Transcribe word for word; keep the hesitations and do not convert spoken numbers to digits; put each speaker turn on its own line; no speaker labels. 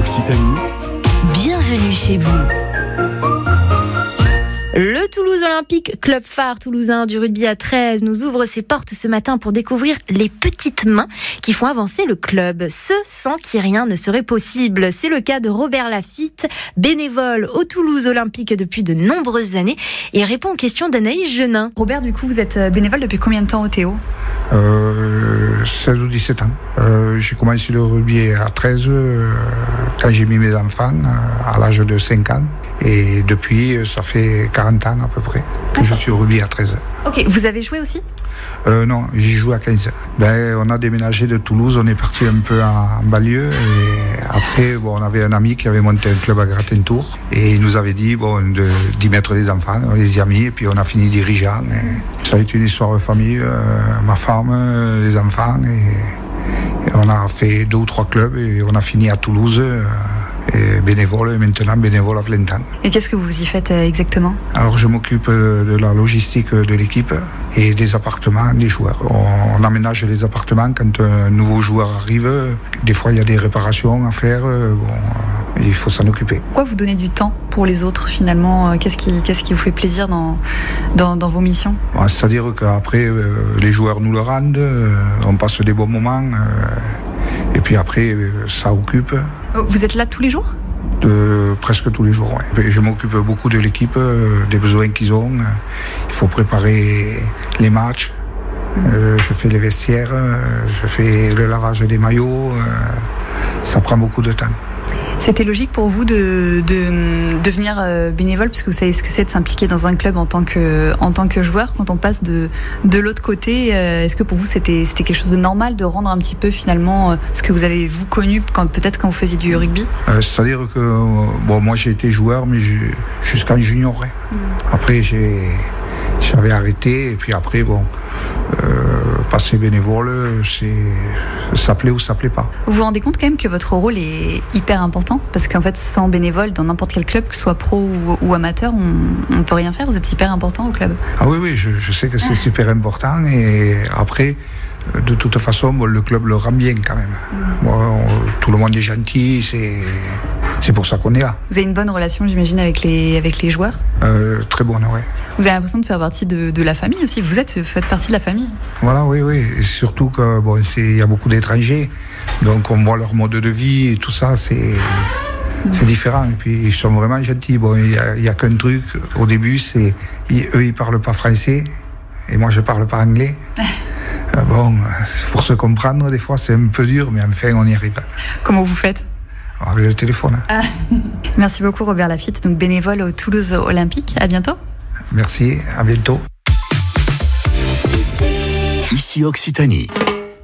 Occitanie,
bienvenue chez vous. Le Toulouse Olympique, club phare toulousain du rugby à treize, nous ouvre ses portes ce matin pour découvrir les petites mains qui font avancer le club, ce sans qui rien ne serait possible. C'est le cas de Robert Lafitte, bénévole au Toulouse Olympique depuis de nombreuses années et répond aux questions d'Anaïs Genin.
Robert, du coup, vous êtes bénévole depuis combien de temps au Théo ?
euh, seize ou dix-sept ans. Euh, j'ai commencé le rugby à treize euh, quand j'ai mis mes enfants euh, à l'âge de cinq ans. Et depuis, ça fait quarante ans à peu près que je suis au rugby à treize.
Ok, vous avez joué aussi ?
euh, Non, j'y joue à quinze. Ben, on a déménagé de Toulouse, on est parti un peu en, en banlieue. Et après, bon, on avait un ami qui avait monté un club à Gratentour. Et il nous avait dit bon, de, d'y mettre les enfants, on les y a mis. Et puis on a fini dirigeant. Et ça a été une histoire de famille, euh, ma femme, les enfants. Et, et on a fait deux ou trois clubs et on a fini à Toulouse. Euh, Et bénévole, et maintenant bénévole à plein temps.
Et qu'est-ce que vous y faites exactement ?
Alors je m'occupe de la logistique de l'équipe et des appartements des joueurs. On, on aménage les appartements quand un nouveau joueur arrive. Des fois il y a des réparations à faire. Bon, il faut s'en occuper.
Pourquoi vous donnez du temps pour les autres finalement ? Qu'est-ce qui, qu'est-ce qui vous fait plaisir dans, dans, dans vos missions ?
Bon, c'est-à-dire qu'après euh, les joueurs nous le rendent, euh, on passe des bons moments euh, et puis après euh, ça occupe.
Vous êtes là tous les jours ?
De, presque tous les jours, oui. Je m'occupe beaucoup de l'équipe, euh, des besoins qu'ils ont. Il faut préparer les matchs. Euh, je fais les vestiaires, euh, je fais le lavage des maillots. Euh, ça prend beaucoup de temps.
C'était logique pour vous de, de devenir bénévole, puisque vous savez ce que c'est de s'impliquer dans un club en tant que, en tant que joueur. Quand on passe de, de l'autre côté, est-ce que pour vous c'était, c'était quelque chose de normal de rendre un petit peu finalement ce que vous avez vous connu quand, peut-être quand vous faisiez du rugby ?
euh, C'est-à-dire que bon, moi j'ai été joueur, mais j'ai, jusqu'en junior. Ouais. Mm. Après j'ai, j'avais arrêté et puis après bon. Euh, passer bénévole, c'est, ça plaît ou ça plaît pas.
Vous vous rendez compte quand même que votre rôle est hyper important ? Parce qu'en fait, sans bénévole, dans n'importe quel club, que ce soit pro ou, ou amateur, on ne peut rien faire. Vous êtes hyper important au club.
Ah oui, oui, je, je sais que c'est super important. Et après, de toute façon, bon, le club le rend bien quand même. Mmh. Bon, on, tout le monde est gentil, c'est... C'est pour ça qu'on est là.
Vous avez une bonne relation, j'imagine, avec les, avec les joueurs ?
euh, Très bonne, oui.
Vous avez l'impression de faire partie de, de la famille aussi. Vous êtes, faites partie de la famille.
Voilà, oui, oui. Et surtout qu'il bon, y a beaucoup d'étrangers. Donc on voit leur mode de vie et tout ça, c'est, mmh. c'est différent. Et puis ils sont vraiment gentils. Bon, il n'y a, a qu'un truc. Au début, c'est ils, eux, ils ne parlent pas français. Et moi, je ne parle pas anglais. euh, bon, pour se comprendre, des fois, c'est un peu dur. Mais enfin, on y arrive.
Comment vous faites ?
Avec le téléphone.
Ah. Merci beaucoup Robert Lafitte, donc bénévole au Toulouse Olympique. À bientôt.
Merci, à bientôt.
Ici Occitanie.